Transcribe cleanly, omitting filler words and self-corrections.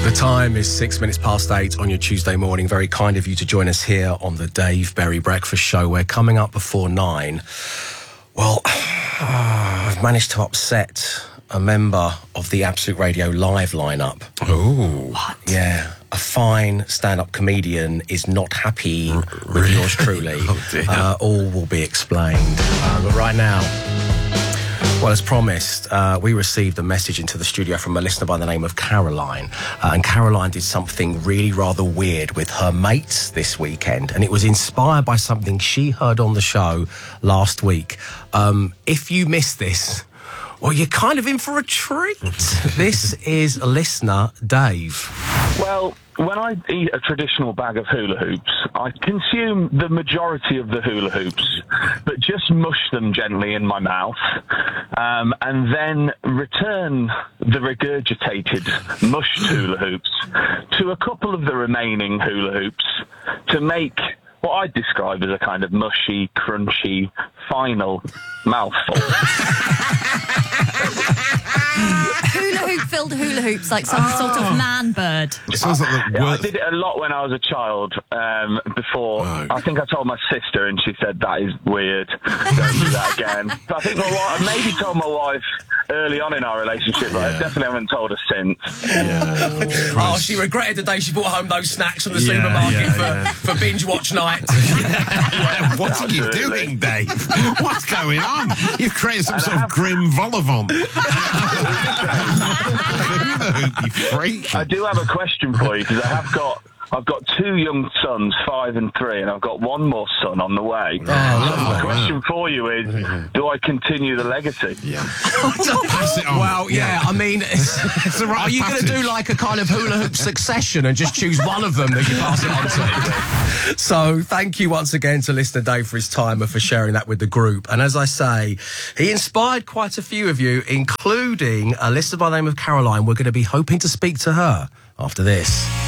The time is 6 minutes past 8 on your Tuesday morning. Very kind of you to join us here on the Dave Berry Breakfast Show. We're coming up before 9. Well, I've managed to upset a member of the Absolute Radio Live lineup. Oh. What? Yeah. A fine stand-up comedian is not happy with yours truly. Oh dear. All will be explained. But right now, well, as promised, we received a message into the studio from a listener by the name of Caroline. And Caroline did something really rather weird with her mates this weekend. And it was inspired by something she heard on the show last week. If you missed this, well, you're kind of in for a treat. This is listener Dave. Well, when I eat a traditional bag of hula hoops, I consume the majority of the hula hoops, but just mush them gently in my mouth, and then return the regurgitated, mushed hula hoops to a couple of the remaining hula hoops to make what I'd describe as a kind of mushy, crunchy, final mouthful. Filled hula hoops like some sort of man bird. It sounds like I did it a lot when I was a child. Before, I think I told my sister, and she said that is weird. Don't do that again. But I think I maybe told my wife early on in our relationship, but I definitely haven't told her since. Yeah. Oh, she regretted the day she brought home those snacks from the supermarket for binge watch night. What are you doing, Dave? What's going on? You've created some sort of grim vol-au-vent. You freak. I do have a question for you, because I've got two young sons, 5 and 3, and I've got one more son on the way. My question for you is, do I continue the legacy? Yeah. Pass it on. Well, I mean, It's the right are you going to do like a kind of hula hoop succession and just choose one of them that you pass it on to? So thank you once again to listener Dave for his time and for sharing that with the group. And as I say, he inspired quite a few of you, including a listener by the name of Caroline. We're going to be hoping to speak to her after this.